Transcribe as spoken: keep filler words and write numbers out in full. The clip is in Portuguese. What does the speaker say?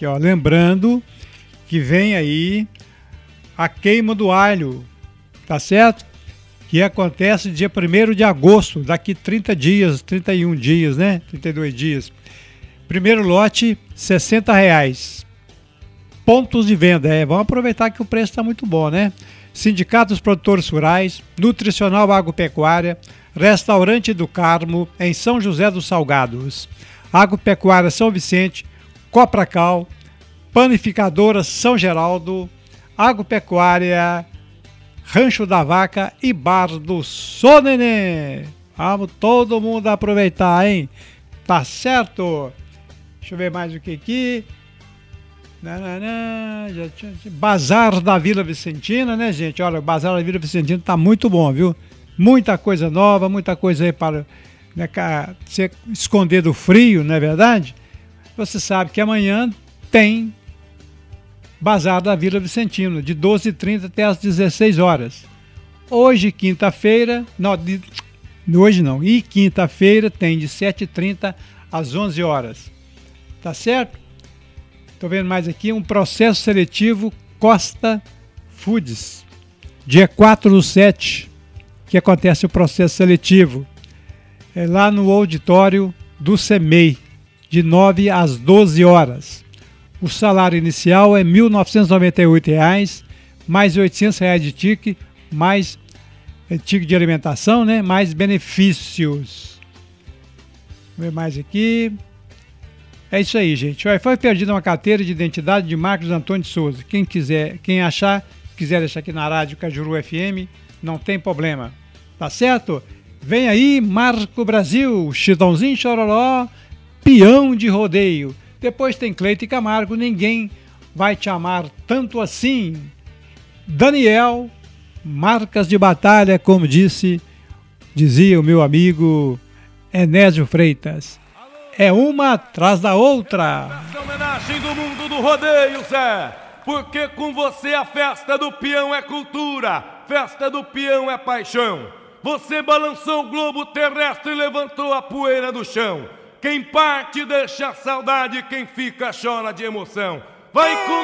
Aqui, ó, lembrando que vem aí a queima do alho, tá certo? Que acontece dia primeiro de agosto, daqui trinta dias, trinta e um dias, né? trinta e dois dias. Primeiro lote, sessenta reais. Pontos de venda, é, vamos aproveitar que o preço está muito bom, né? Sindicato dos Produtores Rurais, Nutricional Agropecuária, Restaurante do Carmo, em São José dos Salgados, Agropecuária São Vicente, Copracal, Panificadora São Geraldo, Agropecuária Rancho da Vaca e Bar do Sonenê. Vamos todo mundo aproveitar, hein? Tá certo? Deixa eu ver mais o que aqui. Já tinha... Bazar da Vila Vicentina, né, gente? Olha, o Bazar da Vila Vicentina tá muito bom, viu? Muita coisa nova, muita coisa aí para, né, você esconder do frio, não é verdade? Você sabe que amanhã tem Bazar da Vila Vicentina, de doze e trinta até as dezesseis horas. Hoje, quinta-feira, não, de, hoje não, e quinta-feira tem de sete e trinta às onze horas. Tá certo? Estou vendo mais aqui, um processo seletivo Costa Foods. Dia quatro do sete, que acontece o processo seletivo. É lá no auditório do SEMEI, de nove às doze horas. O salário inicial é mil novecentos e noventa e oito reais, mais oitocentos reais de tique, mais é, tique de alimentação, né? Mais benefícios. Vamos ver mais aqui. É isso aí, gente. Foi perdida uma carteira de identidade de Marcos Antônio de Souza. Quem quiser, quem achar, quiser deixar aqui na rádio Cajuru F M, não tem problema. Tá certo? Vem aí, Marco Brasil, Chitãozinho Chororó, peão de rodeio. Depois tem Cleito e Camargo, ninguém vai te amar tanto assim. Daniel, marcas de batalha, como disse, dizia o meu amigo Enésio Freitas. É uma atrás da outra. Essa homenagem do mundo do rodeio, Zé. Porque com você a festa do peão é cultura, festa do peão é paixão. Você balançou o globo terrestre e levantou a poeira do chão. Quem parte deixa saudade, quem fica chora de emoção. Vai com